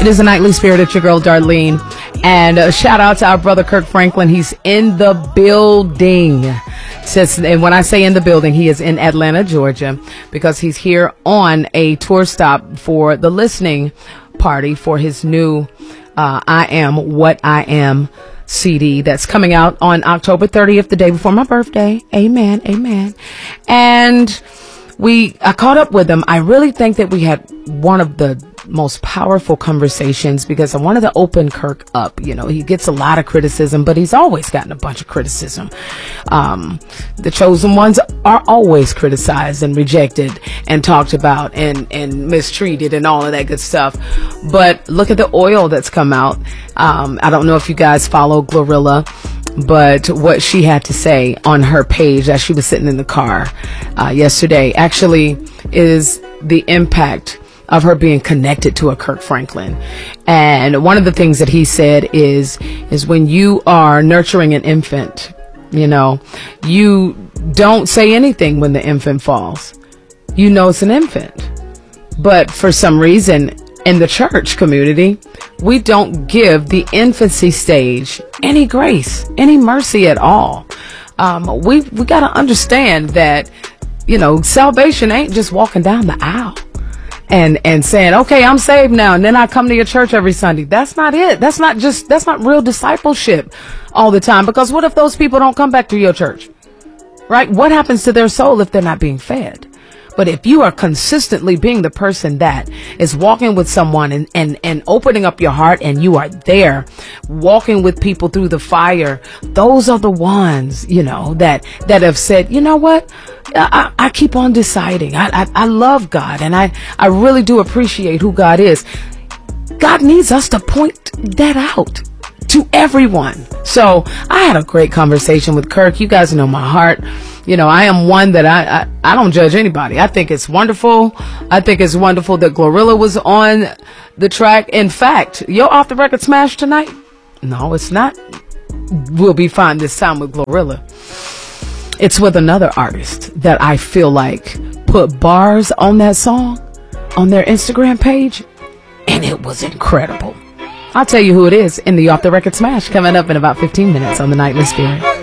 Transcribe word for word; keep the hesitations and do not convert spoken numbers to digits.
It is the Nightly Spirit. It's your girl, Darlene. And uh, shout out to our brother, Kirk Franklin. He's in the building. Says, and when I say in the building, he is in Atlanta, Georgia, because he's here on a tour stop for the listening party for his new uh, I Am What I Am C D that's coming out on October thirtieth, the day before my birthday. Amen. Amen. And we, I caught up with him. I really think that we had one of the most powerful conversations because I wanted to open Kirk up. You know, he gets a lot of criticism, but he's always gotten a bunch of criticism. Um, the chosen ones are always criticized and rejected and talked about and, and mistreated and all of that good stuff. But look at the oil that's come out. Um, I don't know if you guys follow Glorilla, but what she had to say on her page as she was sitting in the car uh, yesterday actually is the impact of her being connected to a Kirk Franklin. And one of the things that he said is, is when you are nurturing an infant, you know, you don't say anything when the infant falls. You know it's an infant. But for some reason in the church community, we don't give the infancy stage any grace, any mercy at all. Um, we, we got to understand that, you know, salvation ain't just walking down the aisle and and saying, okay, I'm saved now, and then I come to your church every Sunday. That's not it. That's not just, that's not real discipleship all the time. Because what if those people don't come back to your church? Right? What happens to their soul if they're not being fed? But if you are consistently being the person that is walking with someone and, and, and opening up your heart, and you are there walking with people through the fire, those are the ones, you know, that, that have said, you know what? I, I keep on deciding. I, I, I love God, and I, I really do appreciate who God is. God needs us to point that out to everyone. So I had a great conversation with Kirk. You guys know my heart. You know, I am one that I, I, I don't judge anybody. I think it's wonderful. I think it's wonderful that Glorilla was on the track. In fact, your off the record smash tonight? No, it's not. We'll be fine this time with Glorilla. It's with another artist that I feel like put bars on that song on their Instagram page, and it was incredible. I'll tell you who it is in the off the record smash coming up in about fifteen minutes on the Nightly Spirit.